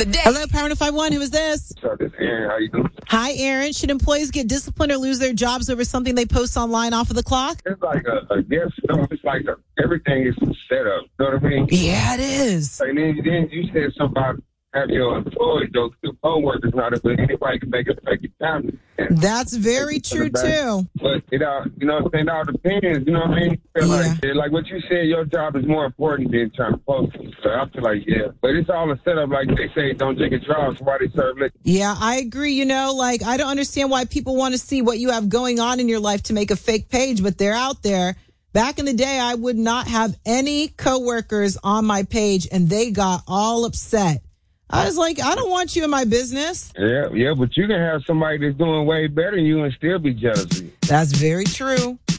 the day. Hello, Power 105.1. Who is this? So this Aaron, how you doing? Hi, Aaron. Should employees get disciplined or lose their jobs over something they post online off of the clock? It's like a yes, no. It's like everything is set up. You know what I mean? Yeah, it is. And then you said something about have your employees, your co-workers, not if anybody can make it affect your family. That's very true, too. But it all, you know what I'm saying? It all depends. You know what I mean? I feel like what you said, your job is more important than trying to post it. So I feel like, yeah. But it's all a setup. Like they say, don't drink and drive. So why they serve liquor? Yeah, I agree. You know, like, I don't understand why people want to see what you have going on in your life to make a fake page, but they're out there. Back in the day, I would not have any coworkers on my page, and they got all upset. I was like, I don't want you in my business. Yeah, but you can have somebody that's doing way better than you and still be jealous of you. That's very true.